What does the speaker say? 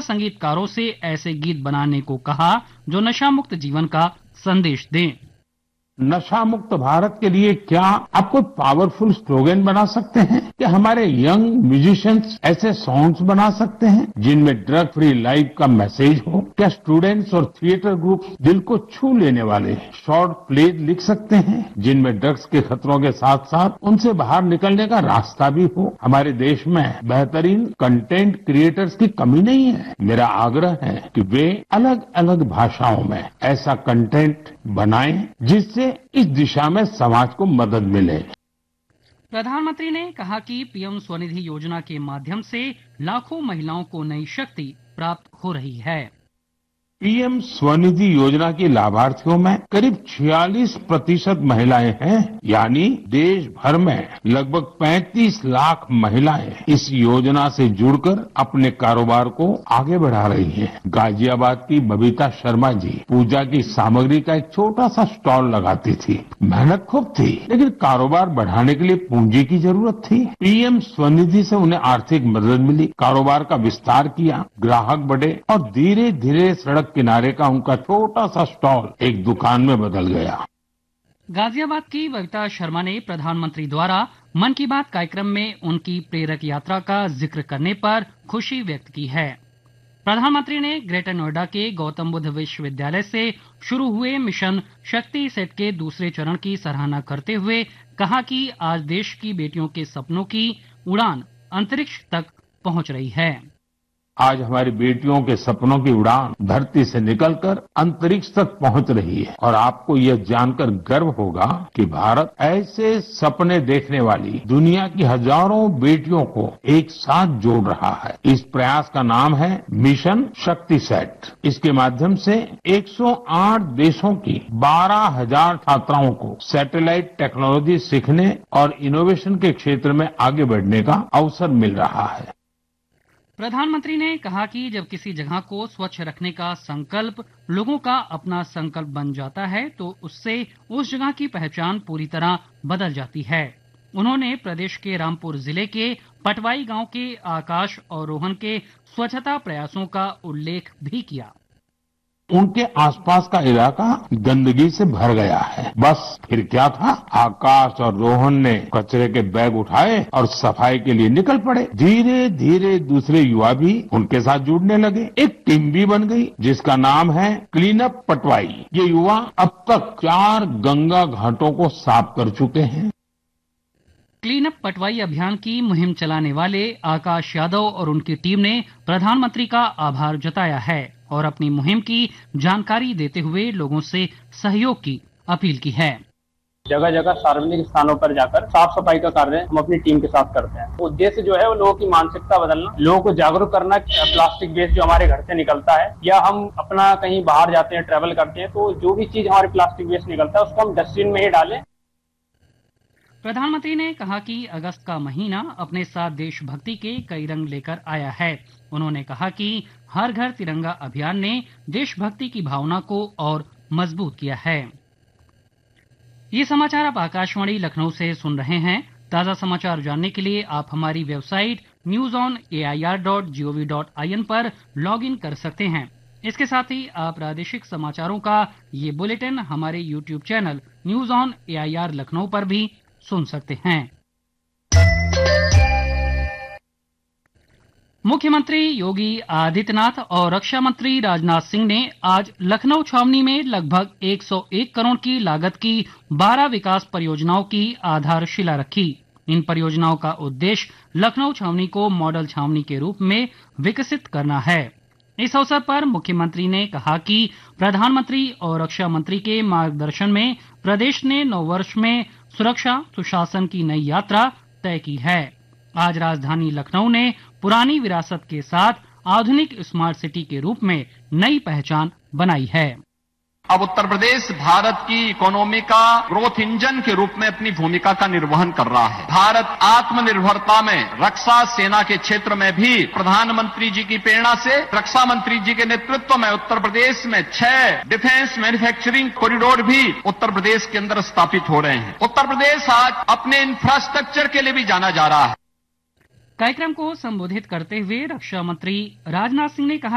संगीतकारों से ऐसे गीत बनाने को कहा जो नशा मुक्त जीवन का संदेश दें। नशा मुक्त भारत के लिए क्या आप कोई पावरफुल स्लोगन बना सकते हैं? क्या हमारे यंग म्यूजिशियंस ऐसे सॉन्ग्स बना सकते हैं जिनमें ड्रग फ्री लाइफ का मैसेज हो? क्या स्टूडेंट्स और थिएटर ग्रुप्स दिल को छू लेने वाले शॉर्ट प्लेज लिख सकते हैं जिनमें ड्रग्स के खतरों के साथ साथ उनसे बाहर निकलने का रास्ता भी हो? हमारे देश में बेहतरीन कंटेंट क्रिएटर्स की कमी नहीं है। मेरा आग्रह है कि वे अलग अलग भाषाओं में ऐसा कंटेंट बनाएं जिससे इस दिशा में समाज को मदद मिले। प्रधानमंत्री ने कहा कि पीएम स्वनिधि योजना के माध्यम से लाखों महिलाओं को नई शक्ति प्राप्त हो रही है। पीएम स्वनिधि योजना की लाभार्थियों में करीब 46% महिलाएं हैं, यानी देश भर में लगभग 35 लाख महिलाएं इस योजना से जुड़कर अपने कारोबार को आगे बढ़ा रही हैं। गाजियाबाद की बबीता शर्मा जी पूजा की सामग्री का एक छोटा सा स्टॉल लगाती थी। मेहनत खूब थी, लेकिन कारोबार बढ़ाने के लिए पूंजी की जरूरत थी। पीएम स्वनिधि से उन्हें आर्थिक मदद मिली, कारोबार का विस्तार किया, ग्राहक बढ़े और धीरे धीरे सड़क किनारे का उनका छोटा सा स्टॉल एक दुकान में बदल गया। गाजियाबाद की बबीता शर्मा ने प्रधानमंत्री द्वारा मन की बात कार्यक्रम में उनकी प्रेरक यात्रा का जिक्र करने पर खुशी व्यक्त की है। प्रधानमंत्री ने ग्रेटर नोएडा के गौतम बुद्ध विश्वविद्यालय से शुरू हुए मिशन शक्ति सेट के दूसरे चरण की सराहना करते हुए कहा कि आज देश की बेटियों के सपनों की उड़ान अंतरिक्ष तक पहुंच रही है। आज हमारी बेटियों के सपनों की उड़ान धरती से निकलकर अंतरिक्ष तक पहुंच रही है और आपको यह जानकर गर्व होगा कि भारत ऐसे सपने देखने वाली दुनिया की हजारों बेटियों को एक साथ जोड़ रहा है। इस प्रयास का नाम है मिशन शक्ति सेट। इसके माध्यम से 108 देशों की 12,000 छात्राओं को सैटेलाइट टेक्नोलॉजी सीखने और इनोवेशन के क्षेत्र में आगे बढ़ने का अवसर मिल रहा है। प्रधानमंत्री ने कहा कि जब किसी जगह को स्वच्छ रखने का संकल्प लोगों का अपना संकल्प बन जाता है तो उससे उस जगह की पहचान पूरी तरह बदल जाती है। उन्होंने प्रदेश के रामपुर जिले के पटवाई गांव के आकाश और रोहन के स्वच्छता प्रयासों का उल्लेख भी किया। उनके आसपास का इलाका गंदगी से भर गया है। बस फिर क्या था, आकाश और रोहन ने कचरे के बैग उठाए और सफाई के लिए निकल पड़े। धीरे धीरे दूसरे युवा भी उनके साथ जुड़ने लगे। एक टीम भी बन गई जिसका नाम है क्लीन अप पटवाई। ये युवा अब तक 4 गंगा घाटों को साफ कर चुके हैं। क्लीन अप पटवाई अभियान की मुहिम चलाने वाले आकाश यादव और उनकी टीम ने प्रधानमंत्री का आभार जताया है और अपनी मुहिम की जानकारी देते हुए लोगों से सहयोग की अपील की है। जगह जगह सार्वजनिक स्थानों पर जाकर साफ सफाई का कार्य हम अपनी टीम के साथ करते हैं। उद्देश्य जो है वो लोगों की मानसिकता बदलना, लोगों को जागरूक करना। प्लास्टिक वेस्ट जो हमारे घर से निकलता है या हम अपना कहीं बाहर जाते हैं, ट्रैवल करते हैं, तो जो भी चीज हमारे प्लास्टिक वेस्ट निकलता है उसको हम डस्टबिन में ही डालें। प्रधानमंत्री ने कहा कि अगस्त का महीना अपने साथ देशभक्ति के कई रंग लेकर आया है। उन्होंने कहा कि हर घर तिरंगा अभियान ने देशभक्ति की भावना को और मजबूत किया है। ये समाचार आप आकाशवाणी लखनऊ से सुन रहे हैं। ताजा समाचार जानने के लिए आप हमारी वेबसाइट newsonair.gov.in पर लॉग इन कर सकते हैं। इसके साथ ही आप प्रादेशिक समाचारों का ये बुलेटिन हमारे YouTube channel news on AIR Lucknow पर भी सुन सकते हैं। मुख्यमंत्री योगी आदित्यनाथ और रक्षा मंत्री राजनाथ सिंह ने आज लखनऊ छावनी में लगभग 101 करोड़ की लागत की 12 विकास परियोजनाओं की आधारशिला रखी। इन परियोजनाओं का उद्देश्य लखनऊ छावनी को मॉडल छावनी के रूप में विकसित करना है। इस अवसर पर मुख्यमंत्री ने कहा कि प्रधानमंत्री और रक्षा मंत्री के मार्गदर्शन में प्रदेश ने नववर्ष में सुरक्षा सुशासन की नई यात्रा तय की है। आज राजधानी लखनऊ ने पुरानी विरासत के साथ आधुनिक स्मार्ट सिटी के रूप में नई पहचान बनाई है। अब उत्तर प्रदेश भारत की इकोनॉमी का ग्रोथ इंजन के रूप में अपनी भूमिका का निर्वहन कर रहा है। भारत आत्मनिर्भरता में रक्षा सेना के क्षेत्र में भी प्रधानमंत्री जी की प्रेरणा से रक्षा मंत्री जी के नेतृत्व में उत्तर प्रदेश में 6 डिफेंस मैन्युफैक्चरिंग कॉरिडोर भी उत्तर प्रदेश के अंदर स्थापित हो रहे हैं। उत्तर प्रदेश आज अपने इंफ्रास्ट्रक्चर के लिए भी जाना जा रहा है। कार्यक्रम को संबोधित करते हुए रक्षा मंत्री राजनाथ सिंह ने कहा